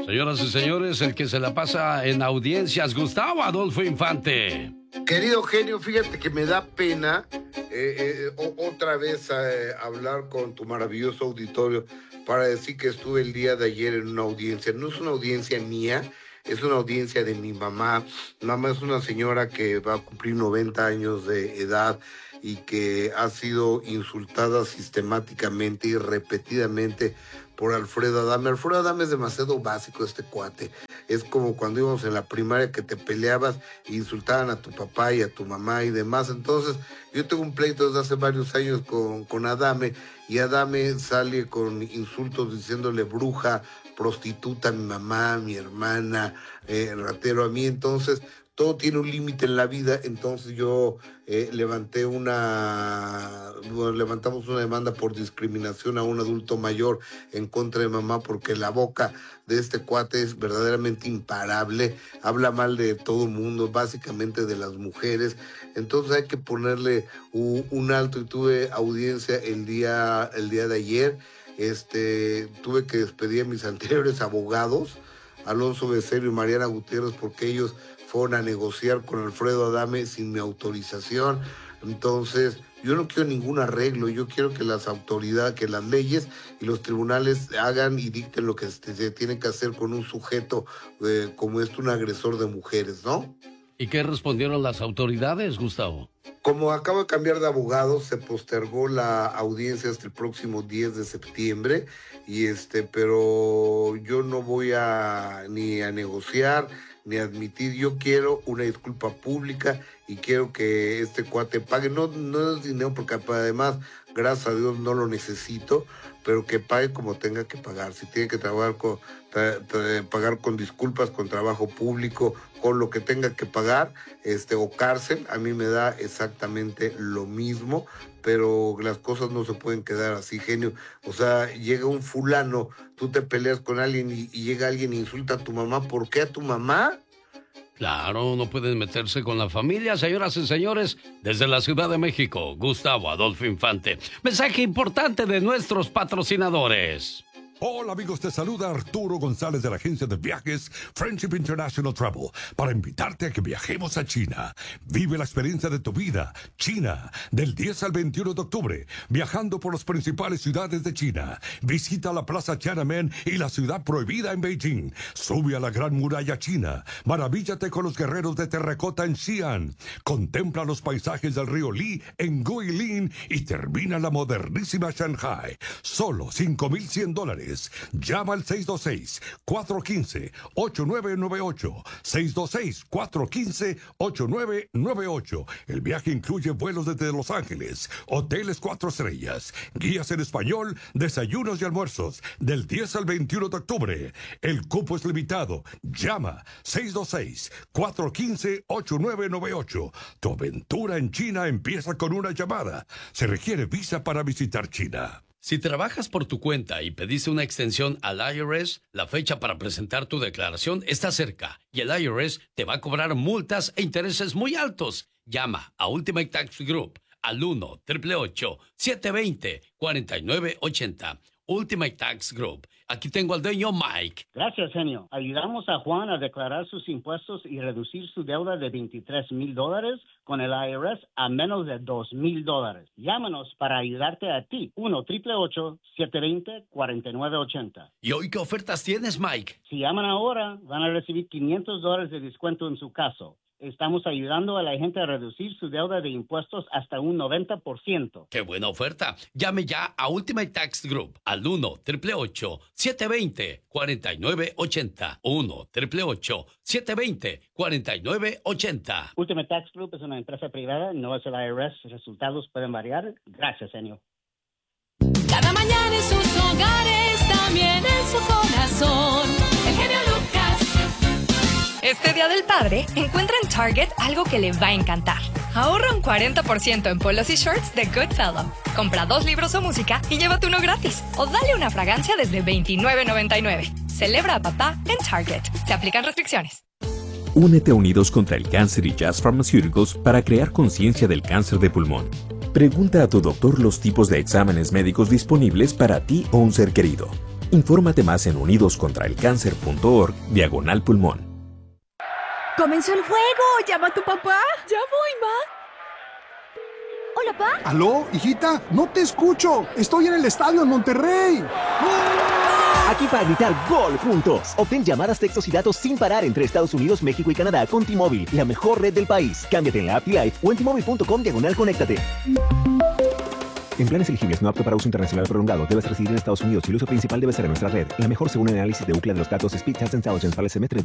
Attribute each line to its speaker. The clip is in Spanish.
Speaker 1: Señoras y señores, el que se la pasa en audiencias, Gustavo Adolfo Infante.
Speaker 2: Querido genio, fíjate que me da pena otra vez hablar con tu maravilloso auditorio para decir que estuve el día de ayer en una audiencia. No es una audiencia mía, es una audiencia de mi mamá. Mamá es una señora que va a cumplir 90 años de edad y que ha sido insultada sistemáticamente y repetidamente por Alfredo Adame. Alfredo Adame es demasiado básico, este cuate. Es como cuando íbamos en la primaria que te peleabas e insultaban a tu papá y a tu mamá y demás. Entonces, yo tengo un pleito desde hace varios años con Adame, y Adame sale con insultos diciéndole bruja, prostituta a mi mamá, a mi hermana, ratero a mí. Entonces, todo tiene un límite en la vida. Entonces yo levantamos una demanda por discriminación a un adulto mayor en contra de mamá, porque la boca de este cuate es verdaderamente imparable, habla mal de todo el mundo, básicamente de las mujeres. Entonces hay que ponerle un alto, y tuve audiencia el día de ayer. Tuve que despedir a mis anteriores abogados, Alonso Becerro y Mariana Gutiérrez, porque ellos fueron a negociar con Alfredo Adame sin mi autorización. Entonces, yo no quiero ningún arreglo, yo quiero que las autoridades, que las leyes y los tribunales hagan y dicten lo que se tiene que hacer con un sujeto como un agresor de mujeres, ¿no?
Speaker 1: ¿Y qué respondieron las autoridades, Gustavo?
Speaker 2: Como acabo de cambiar de abogado, se postergó la audiencia hasta el próximo 10 de septiembre, pero yo no voy ni a negociar ni admitir. Yo quiero una disculpa pública y quiero que este cuate pague. No es dinero, porque además, gracias a Dios, no lo necesito, pero que pague como tenga que pagar. Si tiene que pagar con disculpas, con trabajo público, con lo que tenga que pagar, o cárcel, a mí me da exactamente lo mismo, pero las cosas no se pueden quedar así, genio. O sea, llega un fulano, tú te peleas con alguien y llega alguien e insulta a tu mamá. ¿Por qué a tu mamá?
Speaker 1: Claro, no pueden meterse con la familia, señoras y señores. Desde la Ciudad de México, Gustavo Adolfo Infante. Mensaje importante de nuestros patrocinadores.
Speaker 3: Hola amigos, te saluda Arturo González de la agencia de viajes Friendship International Travel para invitarte a que viajemos a China. Vive la experiencia de tu vida. China, del 10 al 21 de octubre, viajando por las principales ciudades de China. Visita la Plaza Tiananmen y la ciudad prohibida en Beijing. Sube a la Gran Muralla China. Maravíllate con los guerreros de terracota en Xi'an. Contempla los paisajes del río Li en Guilin y termina la modernísima Shanghai. Solo $5,100. Llama al 626-415-8998. 626-415-8998. El viaje incluye vuelos desde Los Ángeles, hoteles 4 estrellas, guías en español, desayunos y almuerzos, del 10 al 21 de octubre. El cupo es limitado. Llama 626-415-8998. Tu aventura en China empieza con una llamada. Se requiere visa para visitar China.
Speaker 1: Si trabajas por tu cuenta y pediste una extensión al IRS, la fecha para presentar tu declaración está cerca y el IRS te va a cobrar multas e intereses muy altos. Llama a Ultimate Tax Group al 1-888-720-4980. Ultimate Tax Group. Aquí tengo al dueño, Mike.
Speaker 4: Gracias, genio. Ayudamos a Juan a declarar sus impuestos y reducir su deuda de $23,000 con el IRS a menos de $2,000. Llámanos para ayudarte a ti. 1-888-720-4980.
Speaker 1: ¿Y hoy qué ofertas tienes, Mike?
Speaker 4: Si llaman ahora, van a recibir $500 de descuento en su caso. Estamos ayudando a la gente a reducir su deuda de impuestos hasta un 90%.
Speaker 1: ¡Qué buena oferta! Llame ya a Ultimate Tax Group al 1-888-720-4980. 1-888-720-4980.
Speaker 4: Ultimate Tax Group es una empresa privada, no es el IRS. Resultados pueden variar. Gracias, señor.
Speaker 5: Cada mañana en sus hogares, también en su corazón. El genio Lucas.
Speaker 6: Este Día del Padre, encuentra en Target algo que le va a encantar. Ahorra un 40% en polos y shorts de Goodfellow. Compra 2 libros o música y llévate uno gratis. O dale una fragancia desde $29.99. Celebra a papá en Target. Se aplican restricciones.
Speaker 7: Únete a Unidos contra el Cáncer y Jazz Pharmaceuticals para crear conciencia del cáncer de pulmón. Pregunta a tu doctor los tipos de exámenes médicos disponibles para ti o un ser querido. Infórmate más en unidoscontraelcáncer.org/pulmón.
Speaker 8: ¡Comenzó el juego! ¡Llama a tu papá!
Speaker 5: ¡Ya voy, ma!
Speaker 8: Hola, pa.
Speaker 9: ¿Aló, hijita? No te escucho. Estoy en el estadio en Monterrey.
Speaker 10: Aquí para gritar gol juntos. Obtén llamadas, textos y datos sin parar entre Estados Unidos, México y Canadá con T-Mobile, la mejor red del país. Cámbiate en la app T-Life o en T-Mobile.com/conéctate. En planes elegibles no apto para uso internacional prolongado, debes residir en Estados Unidos y el uso principal debe ser en nuestra red. La mejor según el análisis de Ookla de los datos Speed Test Intelligence para el semestre